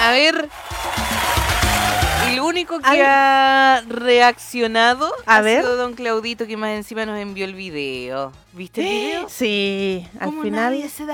A ver. El único que ha reaccionado ha sido don Claudito, que más encima nos envió el video. ¿Viste el video? Sí, al final. Nadie se da